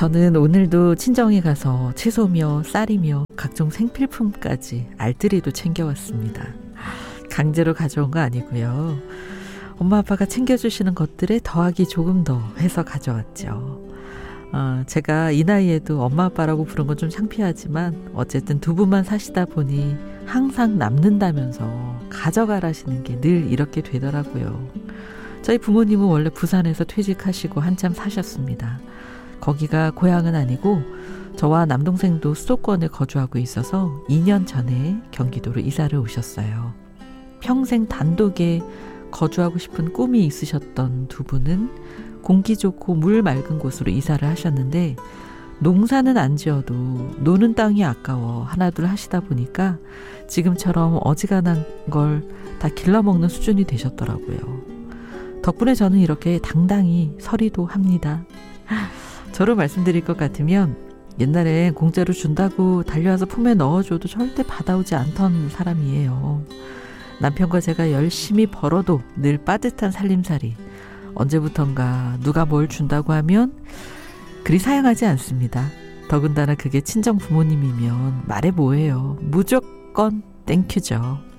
저는 오늘도 친정에 가서 채소며 쌀이며 각종 생필품까지 알뜰히도 챙겨왔습니다. 강제로 가져온 거 아니고요. 엄마 아빠가 챙겨주시는 것들에 더하기 조금 더 해서 가져왔죠. 제가 이 나이에도 엄마 아빠라고 부른 건 좀 창피하지만 어쨌든 두 분만 사시다 보니 항상 남는다면서 가져가라시는 게 늘 이렇게 되더라고요. 저희 부모님은 원래 부산에서 퇴직하시고 한참 사셨습니다. 거기가 고향은 아니고 저와 남동생도 수도권에 거주하고 있어서 2년 전에 경기도로 이사를 오셨어요. 평생 단독에 거주하고 싶은 꿈이 있으셨던 두 분은 공기 좋고 물 맑은 곳으로 이사를 하셨는데 농사는 안 지어도 노는 땅이 아까워 하나둘 하시다 보니까 지금처럼 어지간한 걸 다 길러먹는 수준이 되셨더라고요. 덕분에 저는 이렇게 당당히 서리도 합니다. 저로 말씀드릴 것 같으면 옛날엔 공짜로 준다고 달려와서 품에 넣어줘도 절대 받아오지 않던 사람이에요. 남편과 제가 열심히 벌어도 늘 빠듯한 살림살이. 언제부턴가 누가 뭘 준다고 하면 그리 사양하지 않습니다. 더군다나 그게 친정 부모님이면 말해 뭐해요. 무조건 땡큐죠.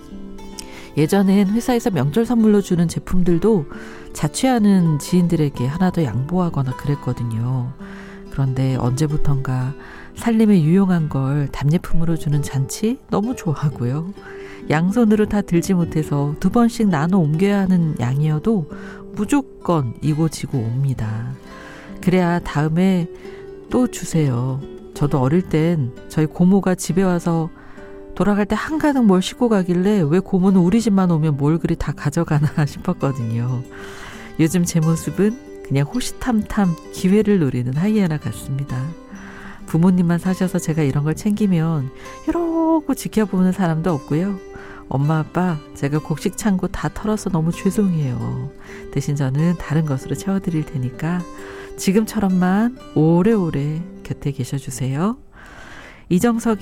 예전엔 회사에서 명절 선물로 주는 제품들도 자취하는 지인들에게 하나 더 양보하거나 그랬거든요. 그런데 언제부턴가 살림에 유용한 걸 답례품으로 주는 잔치 너무 좋아하고요. 양손으로 다 들지 못해서 2번씩 나눠 옮겨야 하는 양이어도 무조건 이고지고 옵니다. 그래야 다음에 또 주세요. 저도 어릴 땐 저희 고모가 집에 와서 돌아갈 때 한가득 뭘 싣고 가길래 왜 고모는 우리 집만 오면 뭘 그리 다 가져가나 싶었거든요. 요즘 제 모습은 그냥 호시탐탐 기회를 노리는 하이에나 같습니다. 부모님만 사셔서 제가 이런 걸 챙기면 이러고 지켜보는 사람도 없고요. 엄마 아빠 제가 곡식 창고 다 털어서 너무 죄송해요. 대신 저는 다른 것으로 채워드릴 테니까 지금처럼만 오래오래 곁에 계셔주세요. 이정석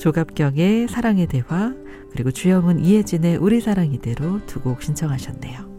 조갑경의 사랑의 대화, 그리고 주영은 이혜진의 우리 사랑 이대로 두 곡 신청하셨네요.